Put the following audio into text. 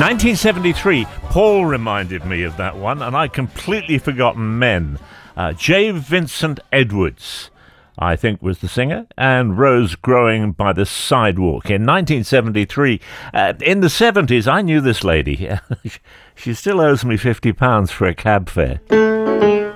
1973, Paul reminded me of that one, and I'd completely forgotten Men. J. Vincent Edwards, I think, was the singer, and Rose Growing by the Sidewalk in 1973. In the 70s, I knew this lady. She still owes me £50 for a cab fare.